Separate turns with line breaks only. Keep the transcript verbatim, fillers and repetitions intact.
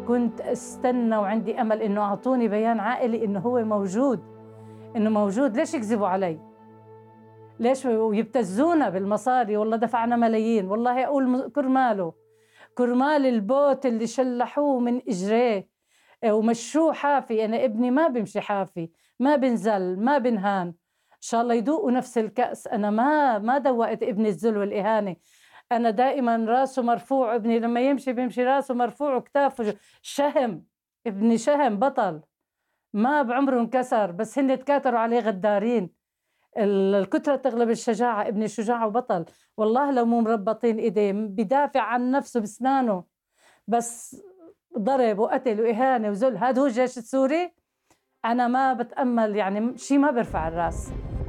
كنت استنى وعندي امل انه اعطوني بيان عائلي انه هو موجود، انه موجود. ليش يكذبوا علي؟ ليش ويبتزونا بالمصاري؟ والله دفعنا ملايين. والله اقول كرماله، كرمال البوت اللي شلحوه من اجريه ومشوه حافي. انا ابني ما بمشي حافي، ما بنزل، ما بنهان. ان شاء الله يذوقوا نفس الكأس. انا ما ما دوقت ابني الذل والاهانه. أنا دائما راسه مرفوع. ابني لما يمشي بيمشي راسه مرفوع وكتافه شهم. ابني شهم بطل، ما بعمره انكسر، بس هن تكاتروا عليه غدارين. الكترة تغلب الشجاعة. ابني شجاع وبطل، والله لو مو مربطين ايديه بدافع عن نفسه بسنانه، بس ضرب وقتل وإهانة وذل. هذا هو الجيش السوري. أنا ما بتأمل، يعني شيء ما بيرفع الراس.